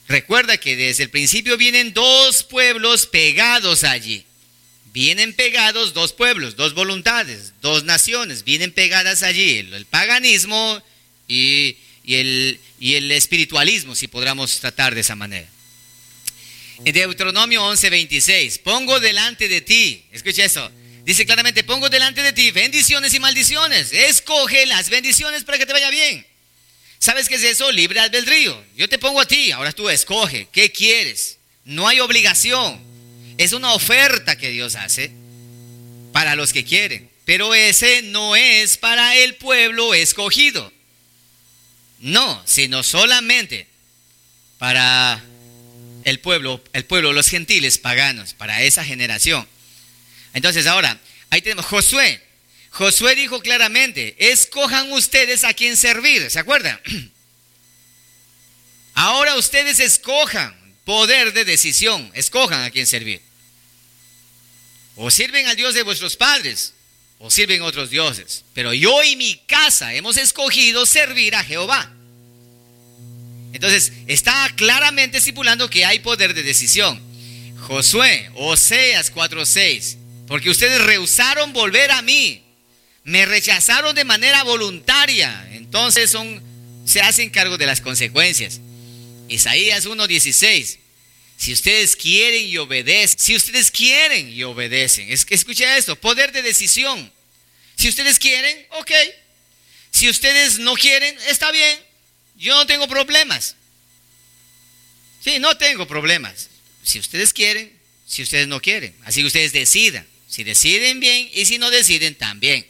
Recuerda que desde el principio vienen dos pueblos pegados allí. Vienen pegados dos pueblos, dos voluntades, dos naciones, vienen pegadas allí. El paganismo y el espiritualismo, si podamos tratar de esa manera. En Deuteronomio 11:26, pongo delante de ti, escucha eso, dice claramente, pongo delante de ti bendiciones y maldiciones. Escoge las bendiciones para que te vaya bien. ¿Sabes qué es eso? Libre albedrío. Yo te pongo a ti, ahora tú escoge, ¿qué quieres? No hay obligación. Es una oferta que Dios hace para los que quieren. Pero ese no es para el pueblo escogido. No, sino solamente para el pueblo, los gentiles paganos, para esa generación. Entonces ahora, ahí tenemos Josué. Josué dijo claramente, escojan ustedes a quién servir, ¿se acuerdan? Ahora ustedes escojan, poder de decisión, escojan a quién servir. O sirven al Dios de vuestros padres, o sirven a otros dioses. Pero yo y mi casa hemos escogido servir a Jehová. Entonces, está claramente estipulando que hay poder de decisión. Josué, Oseas 4:6, porque ustedes rehusaron volver a mí, me rechazaron de manera voluntaria, entonces se hacen cargo de las consecuencias. Isaías 1:16, si ustedes quieren y obedecen, escucha esto, poder de decisión. Si ustedes quieren, ok. Si ustedes no quieren, está bien. Yo no tengo problemas. Sí, no tengo problemas. Si ustedes quieren, si ustedes no quieren. Así que ustedes decidan. Si deciden bien y si no deciden también.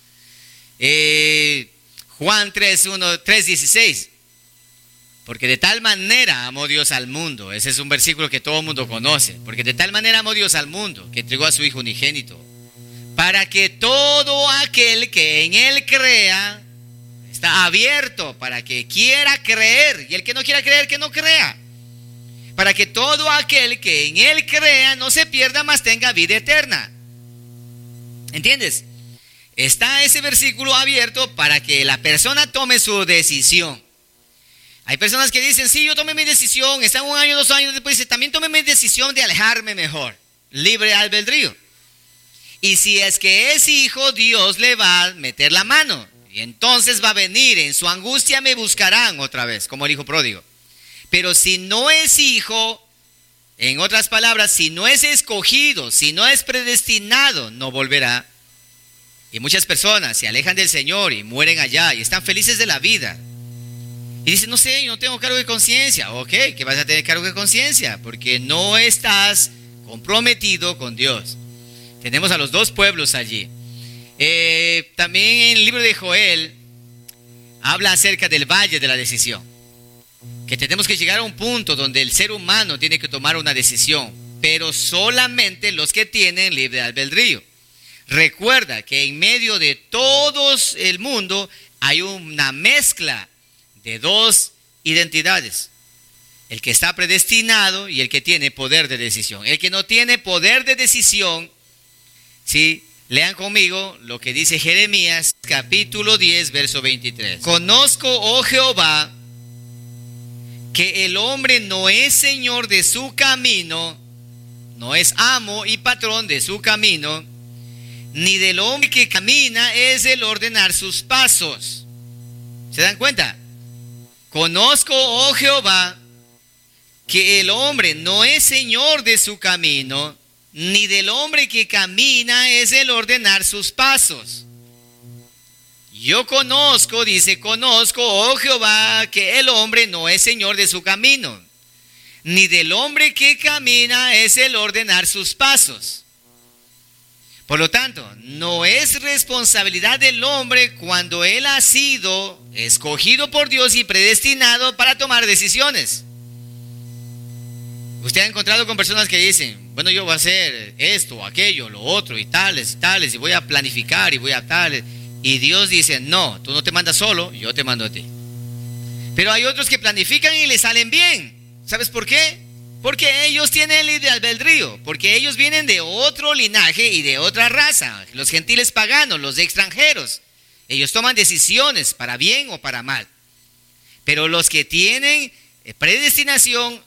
Juan 3:16. Porque de tal manera amó Dios al mundo. Ese es un versículo que todo el mundo conoce. Porque de tal manera amó Dios al mundo, que entregó a su Hijo unigénito, para que todo aquel que en Él crea, está abierto para que quiera creer, y el que no quiera creer, que no crea, para que todo aquel que en Él crea no se pierda, mas tenga vida eterna. ¿Entiendes? Está ese versículo abierto para que la persona tome su decisión. Hay personas que dicen, sí, yo tomé mi decisión, están 1 año, 2 años después, dice, también tomé mi decisión de alejarme mejor. Libre albedrío. Y si es que es hijo, Dios le va a meter la mano. Y entonces va a venir, en su angustia me buscarán otra vez, como el hijo pródigo. Pero si no es hijo, en otras palabras, si no es escogido, si no es predestinado, no volverá. Y muchas personas se alejan del Señor y mueren allá y están felices de la vida. Y dicen, no sé, yo no tengo cargo de conciencia. Ok, que vas a tener cargo de conciencia, porque no estás comprometido con Dios. Tenemos a los dos pueblos allí. También en el libro de Joel habla acerca del valle de la decisión, que tenemos que llegar a un punto donde el ser humano tiene que tomar una decisión, pero solamente los que tienen libre albedrío. Recuerda que en medio de todo el mundo hay una mezcla de dos identidades: el que está predestinado y el que tiene poder de decisión. El que no tiene poder de decisión, ¿sí? Lean conmigo lo que dice Jeremías capítulo 10 verso 23. Conozco, oh Jehová, que el hombre no es señor de su camino, no es amo y patrón de su camino, ni del hombre que camina es el ordenar sus pasos. ¿Se dan cuenta? Conozco, oh Jehová, que el hombre no es señor de su camino, ni del hombre que camina es el ordenar sus pasos. Yo conozco, dice, conozco, oh Jehová, que el hombre no es señor de su camino, ni del hombre que camina es el ordenar sus pasos. Por lo tanto, no es responsabilidad del hombre cuando él ha sido escogido por Dios y predestinado para tomar decisiones. Usted ha encontrado con personas que dicen, bueno, yo voy a hacer esto, aquello, lo otro, y tales, y voy a planificar, y voy a tales. Y Dios dice, no, tú no te mandas solo, yo te mando a ti. Pero hay otros que planifican y les salen bien. ¿Sabes por qué? Porque ellos tienen libre albedrío, porque ellos vienen de otro linaje y de otra raza, los gentiles paganos, los extranjeros. Ellos toman decisiones para bien o para mal. Pero los que tienen predestinación